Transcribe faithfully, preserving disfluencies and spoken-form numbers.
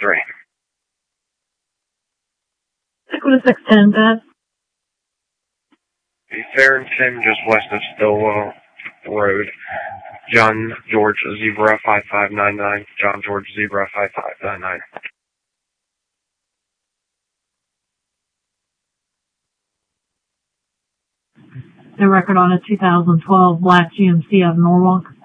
three. Stick with a six ten, Beth. Farrington, just west of Stillwell Road. John George Zebra five five nine nine. John George Zebra five five nine nine. The record on a two thousand twelve black G M C out of Norwalk.